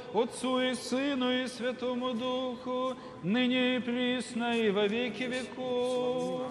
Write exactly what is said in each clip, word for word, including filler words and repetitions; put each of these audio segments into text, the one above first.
Отцу и Сыну и Святому Духу, ныне и присно и во веки веков.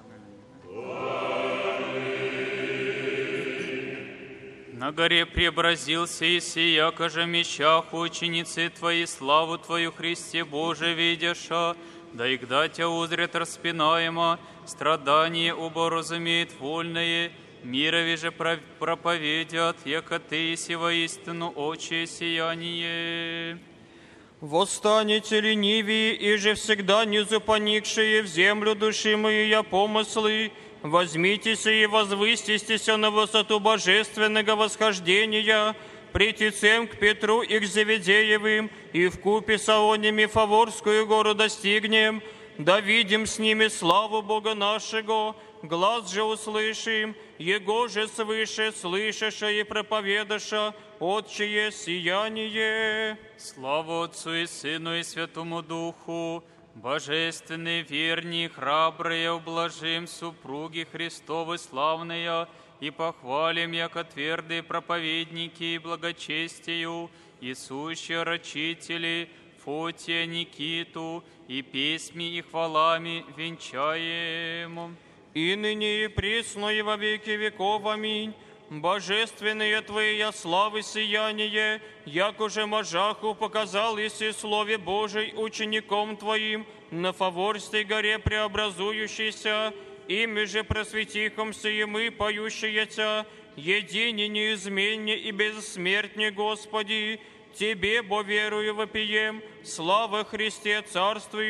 На горе преобразился и яко же мечах ученицы Твои, славу Твою, Христе Боже, видяша, да и гда Тя узрят распинаемо, страдание убо разумеет вольное, мирови же проповедят, яко Ты си воистину очи сияние. Восстанете ленивые, и же всегда низу поникшие в землю души мои я помыслы, возьмитесь и возвыститесь на высоту божественного восхождения, притецем к Петру и к Завидеевым, и вкупе с аонями Фаворскую гору достигнем, да видим с ними славу Бога нашего, глаз же услышим, Его же свыше слышаша и проповедаша, Отчее сияние. Слава Отцу и Сыну и Святому Духу, божественные, верные, храбрые, ублажим супруги Христовы славные, и похвалим, яко твердые проповедники и благочестию, и сущие рачители, Фотия, Никиту, и песьми и хвалами венчаем. И ныне и присно и во веки веков. Аминь. Божественные Твоя славы сияние, як уже Можаху показал еси Слове Божий учеником Твоим на Фаворской горе преобразующийся, ими же просветихомся и мы, поющиеся, едине неизменне и бессмертне, Господи, Тебе, бо верую, вопием, слава Христе, Царствуй